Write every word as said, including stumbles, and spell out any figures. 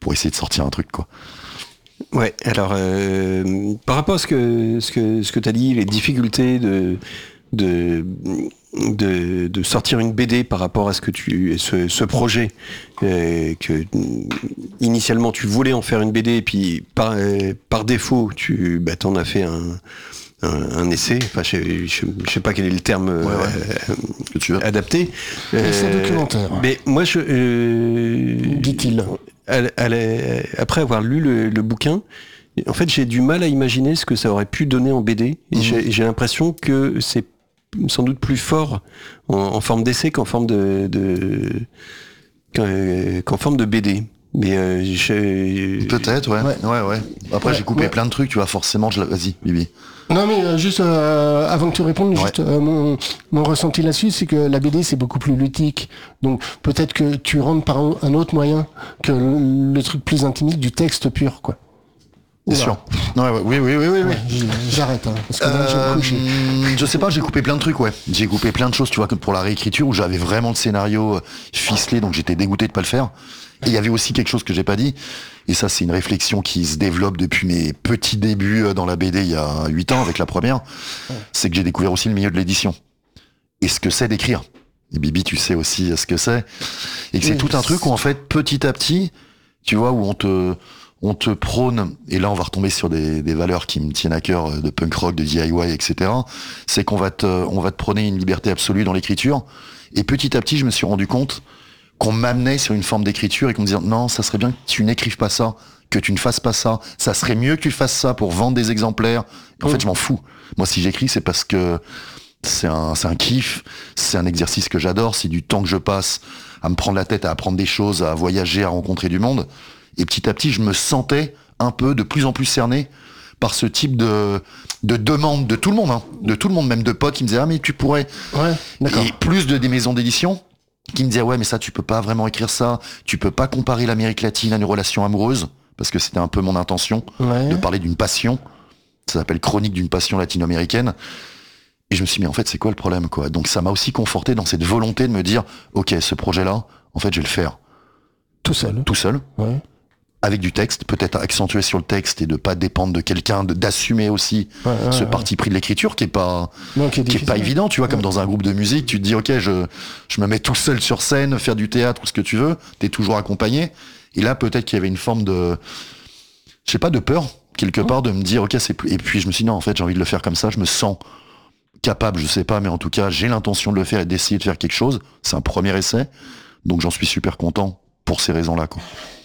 pour essayer de sortir un truc, quoi. Ouais, alors euh, par rapport à ce que ce que ce que t'as dit, les difficultés de de de, de sortir une B D par rapport à ce que tu ce, ce projet euh, que initialement tu voulais en faire une B D et puis par euh, par défaut tu bah t'en as fait un Un, un essai, enfin je, je, je sais pas quel est le terme ouais, ouais. Euh, que tu veux. adapté. Essai euh, documentaire. Mais moi je euh, dit-il. Elle, elle, après avoir lu le, le bouquin, en fait j'ai du mal à imaginer ce que ça aurait pu donner en B D. Et mmh. j'ai, j'ai l'impression que c'est sans doute plus fort en, en forme d'essai qu'en forme de, de qu'en, qu'en forme de B D. Mais euh, j'ai... Peut-être, ouais. Ouais, ouais, ouais. Après, ouais, j'ai coupé ouais. plein de trucs, tu vois, forcément, je la... Vas-y, Bibi. Non, mais euh, juste, euh, avant que tu répondes, Ouais. juste, euh, mon, mon ressenti là-dessus, c'est que la B D, c'est beaucoup plus ludique. Donc, peut-être que tu rentres par un, un autre moyen que le, le truc plus intimiste du texte pur, quoi. C'est sûr. Ouais, ouais, oui, oui, oui, oui. Ouais, j'arrête, hein, parce que là, je vais me coucher. Euh, je sais pas, j'ai coupé plein de trucs, ouais. J'ai coupé plein de choses, tu vois, comme pour la réécriture, où j'avais vraiment le scénario ficelé, donc j'étais dégoûté de pas le faire. Et il y avait aussi quelque chose que j'ai pas dit, et ça c'est une réflexion qui se développe depuis mes petits débuts dans la B D il y a huit ans avec la première, c'est que j'ai découvert aussi le milieu de l'édition. Et ce que c'est d'écrire. Et Bibi, tu sais aussi ce que c'est. Et que c'est oui, tout un truc où en fait, petit à petit, tu vois, où on te... on te prône, et là on va retomber sur des, des valeurs qui me tiennent à cœur, de punk rock, de D I Y, et cetera. C'est qu'on va te, on va te prôner une liberté absolue dans l'écriture. Et petit à petit, je me suis rendu compte qu'on m'amenait sur une forme d'écriture et qu'on me disait non, ça serait bien que tu n'écrives pas ça, que tu ne fasses pas ça. Ça serait mieux que tu fasses ça pour vendre des exemplaires. Et en mmh. fait, je m'en fous. Moi, si j'écris, c'est parce que c'est un, c'est un kiff, c'est un exercice que j'adore, c'est du temps que je passe à me prendre la tête, à apprendre des choses, à voyager, à rencontrer du monde. Et petit à petit, je me sentais un peu de plus en plus cerné par ce type de, de demande de tout le monde, hein, de tout le monde, même de potes qui me disaient « Ah, mais tu pourrais ouais, !» d'accord. Et plus de des maisons d'édition qui me disaient « Ouais, mais ça, tu peux pas vraiment écrire ça, tu peux pas comparer l'Amérique latine à une relation amoureuse, parce que c'était un peu mon intention, ouais. de parler d'une passion, ça s'appelle Chronique d'une passion latino-américaine. » Et je me suis dit « Mais en fait, c'est quoi le problème, quoi ?» Donc ça m'a aussi conforté dans cette volonté de me dire « Ok, ce projet-là, en fait, je vais le faire. » Tout seul. Tout seul. Ouais. Avec du texte, peut-être accentuer sur le texte et de pas dépendre de quelqu'un, de, d'assumer aussi ouais, ouais, ce ouais. parti pris de l'écriture qui est pas, non, qui est, qui est pas évident, tu vois, ouais. comme dans un groupe de musique, tu te dis, ok, je, je me mets tout seul sur scène, faire du théâtre ou ce que tu veux, t'es toujours accompagné. Et là, peut-être qu'il y avait une forme de, je sais pas, de peur, quelque part, de me dire, ok, c'est plus, et puis je me suis dit, non, en fait, j'ai envie de le faire comme ça, je me sens capable, je sais pas, mais en tout cas, j'ai l'intention de le faire et d'essayer de faire quelque chose. C'est un premier essai. Donc j'en suis super content pour ces raisons-là, quoi.